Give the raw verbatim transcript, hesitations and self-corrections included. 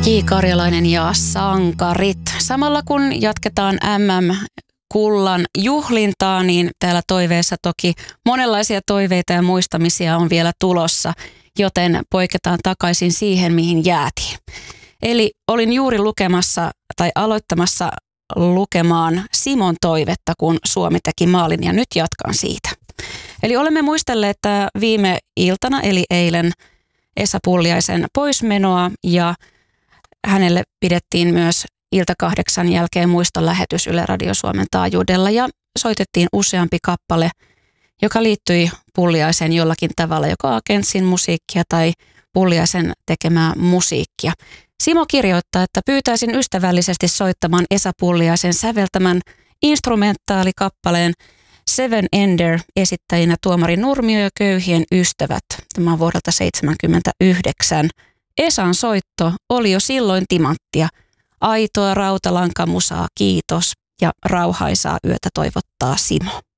J. Karjalainen ja Sankarit. Samalla kun jatketaan M M-kullan juhlintaa, niin täällä toiveessa toki monenlaisia toiveita ja muistamisia on vielä tulossa, joten poiketaan takaisin siihen, mihin jäätiin. Eli olin juuri lukemassa tai aloittamassa lukemaan Simon toivetta, kun Suomi teki maalin, ja nyt jatkan siitä. Eli olemme muistelleet viime iltana, eli eilen, Esa Pulliaisen poismenoa, ja hänelle pidettiin myös ilta kahdeksan jälkeen muistolähetys Yle Radio Suomen taajuudella, ja soitettiin useampi kappale, joka liittyi Pulliaisen jollakin tavalla, joko Agentsin musiikkia tai Pulliaisen tekemää musiikkia. Simo kirjoittaa, että pyytäisin ystävällisesti soittamaan Esa Pulliaisen säveltämän instrumentaalikappaleen Seven Ender, esittäjinä Tuomari Nurmio ja Köyhien ystävät. Tämä on vuodelta seitsemänkymmentäyhdeksän. Esan soitto oli jo silloin timanttia. Aitoa rautalankamusaa, kiitos, ja rauhaisaa yötä toivottaa Simo.